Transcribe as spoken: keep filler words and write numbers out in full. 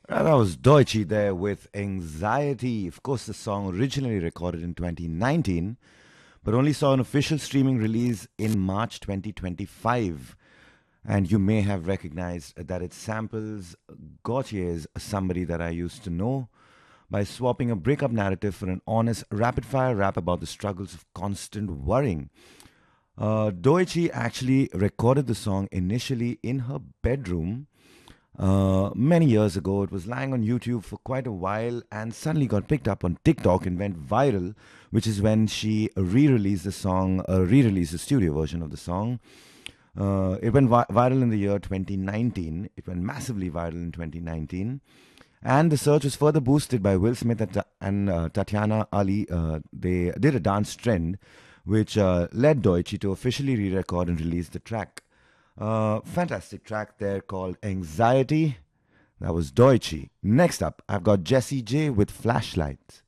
Uh, That was Deutsche there with Anxiety. Of course, the song originally recorded in twenty nineteen, but only saw an official streaming release in March twenty twenty-five. And you may have recognized that it samples Gautier's Somebody That I Used to Know by swapping a breakup narrative for an honest, rapid fire rap about the struggles of constant worrying. Uh, Doichi actually recorded the song initially in her bedroom uh, many years ago. It was lying on YouTube for quite a while and suddenly got picked up on TikTok and went viral, which is when she re released the song, uh, re released the studio version of the song. Uh, it went vi- viral in the year twenty nineteen. It went massively viral in twenty nineteen. And the search was further boosted by Will Smith and, Ta- and uh, Tatiana Ali. Uh, they did a dance trend, which uh, led Deutsche to officially re record and release the track. Uh, fantastic track there called Anxiety. That was Deutsche. Next up, I've got Jessie J with Flashlights.